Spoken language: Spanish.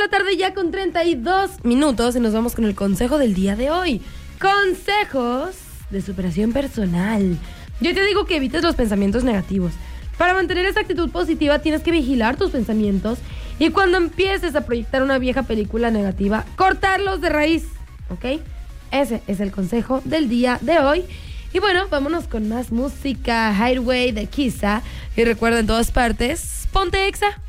la tarde ya con 32 minutos y nos vamos con el consejo del día de hoy. Consejos de superación personal. Yo te digo que evites los pensamientos negativos. Para mantener esa actitud positiva tienes que vigilar tus pensamientos y cuando empieces a proyectar una vieja película negativa, cortarlos de raíz, ¿ok? Ese es el consejo del día de hoy. Y bueno, vámonos con más música. Hideaway de Kisa. Y recuerda en todas partes, ponte Exa.